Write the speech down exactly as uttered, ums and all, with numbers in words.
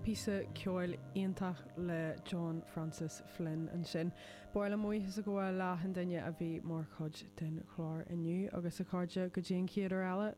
písa ceoil iontach le John Francis Flynn an sin. Báil mu is a go lehan daine a bhí mór chuid den chlár inniu agus a cáide go dtíon ciad ar eile